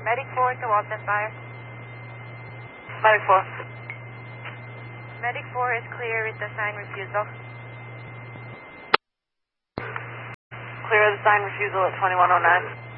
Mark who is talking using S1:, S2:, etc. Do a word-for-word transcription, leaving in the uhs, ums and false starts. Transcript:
S1: Medic four to Walton Fire.
S2: Medic four.
S1: Medic four is clear with the sign refusal.
S2: Clear the sign refusal at twenty-one oh nine.